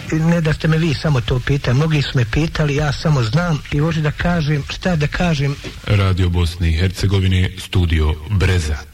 ne da ste me vi samo to pitali, mnogi su me pitali, ja samo znam i hoću da kažem, šta da kažem. Radio Bosne i Hercegovine, studio Breza.